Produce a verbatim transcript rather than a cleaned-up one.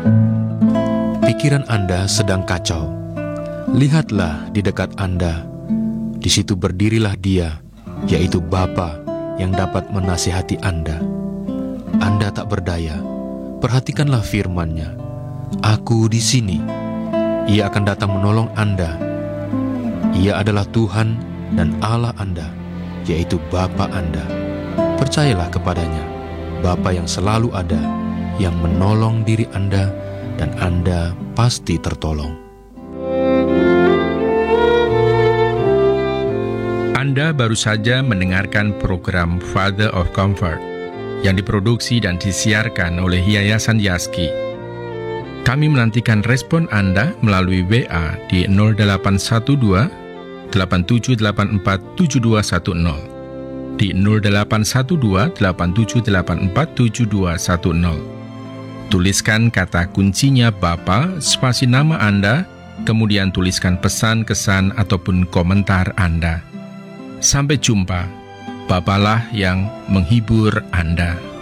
Pikiran Anda sedang kacau. Lihatlah di dekat Anda. Di situ berdirilah Dia, yaitu Bapa yang dapat menasihati Anda. Anda tak berdaya. Perhatikanlah firman-Nya. Aku di sini. Ia akan datang menolong Anda. Ia adalah Tuhan dan Allah Anda, yaitu Bapa Anda. Percayalah kepadanya, Bapa yang selalu ada, yang menolong diri Anda, dan Anda pasti tertolong. Anda baru saja mendengarkan program Father of Comfort yang diproduksi dan disiarkan oleh Yayasan Yaski. Kami menantikan respon Anda melalui W A di nol delapan satu dua delapan tujuh delapan empat tujuh dua satu nol, di nol delapan satu dua delapan tujuh delapan empat tujuh dua satu nol. Tuliskan kata kuncinya Bapa, spasi nama Anda, kemudian tuliskan pesan, kesan, ataupun komentar Anda. Sampai jumpa. Bapalah yang menghibur Anda.